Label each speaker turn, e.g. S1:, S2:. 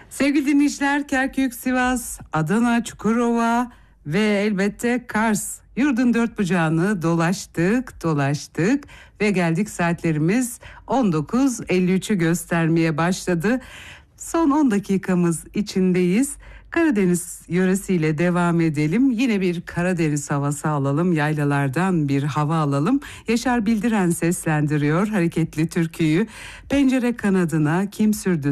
S1: Sevgili dinleyiciler, Kerkük, Sivas, Adana, Çukurova ve elbette Kars. Yurdun dört bucağını dolaştık ve geldik, saatlerimiz 19.53'ü göstermeye başladı. Son 10 dakikamız içindeyiz. Karadeniz yöresiyle devam edelim. Yine bir Karadeniz havası alalım. Yaylalardan bir hava alalım. Yaşar Bildiren seslendiriyor hareketli türküyü. Pencere kanadına kim sürdü